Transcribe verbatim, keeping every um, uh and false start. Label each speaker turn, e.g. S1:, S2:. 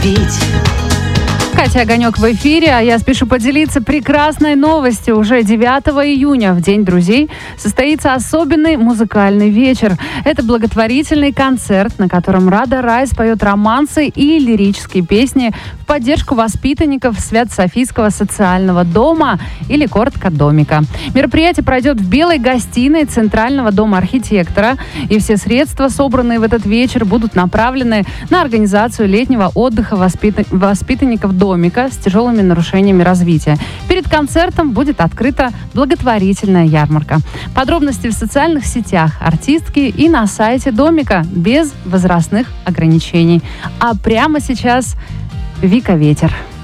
S1: пить.
S2: Катя Огонек в эфире, а я спешу поделиться прекрасной новостью. Уже девятого июня, в День друзей, состоится особенный музыкальный вечер. Это благотворительный концерт, на котором Рада Райс поет романсы и лирические песни в поддержку воспитанников Свято-Софийского социального дома, или коротко домика. Мероприятие пройдет в белой гостиной Центрального дома архитектора, и все средства, собранные в этот вечер, будут направлены на организацию летнего отдыха воспит... воспитанников дома. Домика с тяжелыми нарушениями развития. Перед концертом будет открыта благотворительная ярмарка. Подробности в социальных сетях артистки и на сайте Домика без возрастных ограничений. А прямо сейчас Вика Ветер.